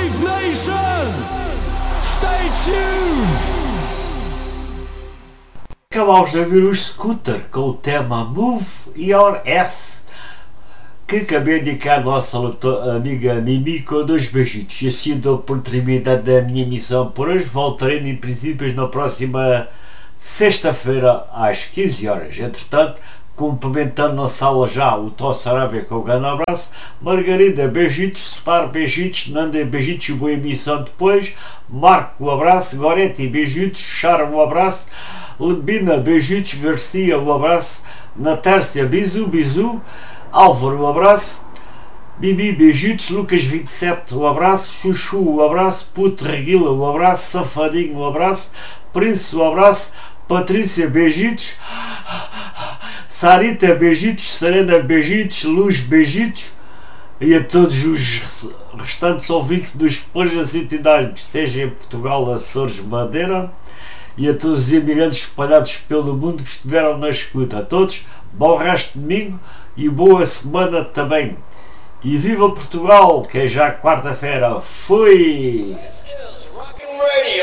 Rave Nation! Stay tuned! Acabámos de ouvir o Scooter com o tema Move Your Ass, que acabei de indicar a nossa amiga Mimi com 2 beijitos. E assim dou por terminada a minha missão por hoje. Voltarei em princípios na próxima sexta-feira às 15 horas. Entretanto, cumprimentando na sala já o Tó Sarávia com o grande abraço, Margarida beijitos, Star beijitos, Nanda beijitos e boa emissão depois, Marco um abraço, Goretti beijitos, Chara um abraço, Lebina beijitos, Garcia um abraço, Natércia bisu, Álvaro um abraço, Bibi beijitos, Lucas 27 um abraço, Chuchu um abraço, Puto Reguila um abraço, Safadinho um abraço, Príncipe um abraço, Patrícia beijitos, Sarita beijitos, Serena beijitos, Luz beijitos e a todos os restantes ouvintes dos Pães Entidades, seja em Portugal, Açores, Madeira, e a todos os imigrantes espalhados pelo mundo que estiveram na escuta. A todos, bom resto de domingo e boa semana também. E viva Portugal, que é já quarta-feira. Fui!